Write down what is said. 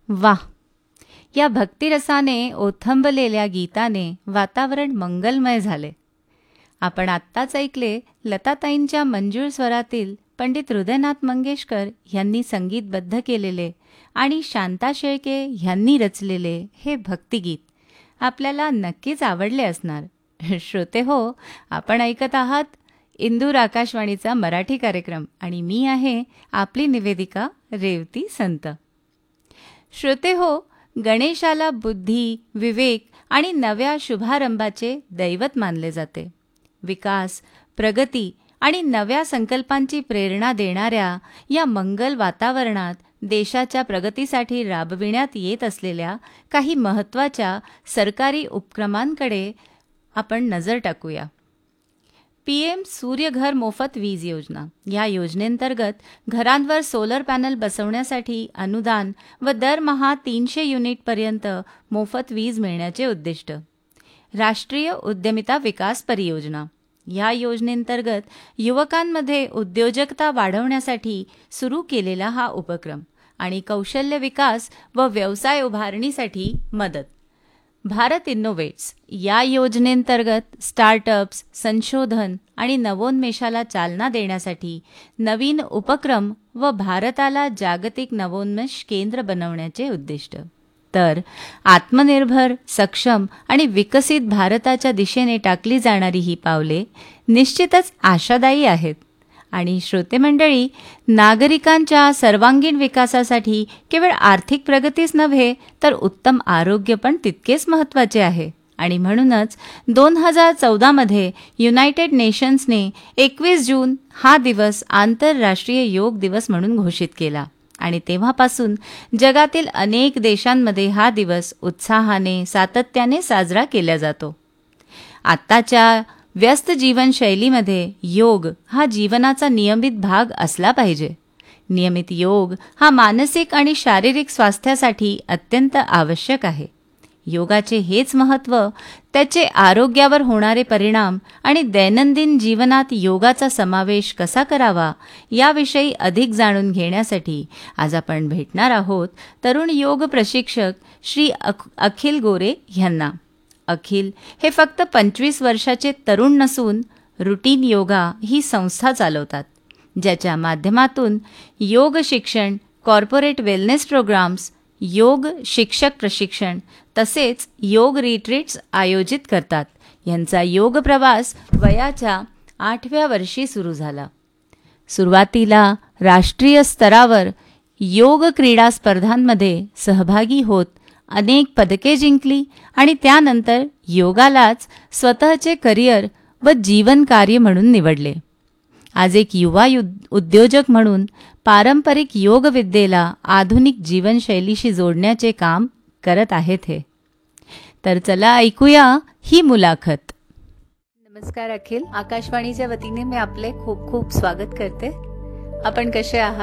वाह! या भक्तिरसाने ओथंबलेल्या गीताने वातावरण मंगलमय झाले. आपण आत्ताच ऐकले लताताईंच्या मंजूळ स्वरातील पंडित हृदयनाथ मंगेशकर यांनी संगीतबद्ध केलेले आणि शांता शेळके यांनी रचलेले हे भक्तिगीत आपल्याला नक्कीच आवडले असणार. श्रोते हो, आपण ऐकत आहात इंदूर आकाशवाणीचा मराठी कार्यक्रम आणि मी आहे आपली निवेदिका रेवती संत. श्रोते हो, गणेशाला बुद्धी, विवेक आणि नव्या शुभारंभाचे दैवत मानले जाते. विकास, प्रगती आणि नव्या संकल्पांची प्रेरणा देणाऱ्या या मंगल वातावरणात देशाच्या प्रगतीसाठी राबविण्यात येत असलेल्या काही महत्त्वाच्या सरकारी उपक्रमांकडे आपण नजर टाकूया. PM सूर्यघर मोफत वीज योजना. या योजनेंतर्गत घरांवर सोलर पॅनल बसवण्यासाठी अनुदान व दरमहा 300 युनिटपर्यंत मोफत वीज मिळण्याचे उद्दिष्ट. राष्ट्रीय उद्यमिता विकास परियोजना. या योजनेंतर्गत युवकांमध्ये उद्योजकता वाढवण्यासाठी सुरू केलेला हा उपक्रम आणि कौशल्य विकास व व्यवसाय उभारणीसाठी मदत. भारत इनोव्हेट्स. या योजनेंतर्गत स्टार्टअप्स, संशोधन आणि नवोन्मेषाला चालना देण्यासाठी नवीन उपक्रम व भारताला जागतिक नवोन्मेष केंद्र बनवण्याचे उद्दिष्ट. तर आत्मनिर्भर, सक्षम आणि विकसित भारताच्या दिशेने टाकली जाणारी ही पावले निश्चितच आशादायी आहेत. आणि श्रोते मंडळी, नागरिकांच्या सर्वांगीण विकासासाठी केवळ आर्थिक प्रगतीच नव्हे तर उत्तम आरोग्य पण तितकेच महत्त्वाचे आहे. आणि म्हणूनच 2014 युनायटेड नेशन्सने 21 जून हा दिवस आंतरराष्ट्रीय योग दिवस म्हणून घोषित केला आणि तेव्हापासून जगातील अनेक देशांमध्ये हा दिवस उत्साहाने, सातत्याने साजरा केला जातो. आत्ताच्या व्यस्त जीवनशैलीमध्ये योग हा जीवनाचा नियमित भाग असला पाहिजे. नियमित योग हा मानसिक आणि शारीरिक स्वास्थ्यासाठी अत्यंत आवश्यक आहे. योगाचे हेच महत्त्व, त्याचे आरोग्यावर होणारे परिणाम आणि दैनंदिन जीवनात योगाचा समावेश कसा करावा याविषयी अधिक जाणून घेण्यासाठी आज आपण भेटणार आहोत तरुण योग प्रशिक्षक श्री अखिल गोरे यांना. अखिल हे फक्त 25 वर्षाचे तरुण नसून रुटीन योगा ही संस्था चालवतात, ज्याच्या माध्यमातून योग शिक्षण, कॉर्पोरेट वेलनेस प्रोग्राम्स, योग शिक्षक प्रशिक्षण तसेच योग रिट्रीट्स आयोजित करतात. यांचा योग प्रवास वयाच्या 8व्या वर्षी सुरू झाला. सुरुवातीला राष्ट्रीय स्तरावर योग क्रीडा स्पर्धांमध्ये सहभागी होत अनेक पदके जिंकली आणि त्यानंतर योगालाच स्वतःचे करिअर व जीवन कार्य म्हणून निवडले. आज एक युवा उद्योजक म्हणून पारंपरिक योगविद्येला आधुनिक जीवनशैलीशी जोडण्याचे काम करत आहेत हे. तर चला ऐकूया ही मुलाखत. नमस्कार अखिल, आकाशवाणीच्या वतीने मी आपले खूप खूप स्वागत करते. आपण कसे आहात?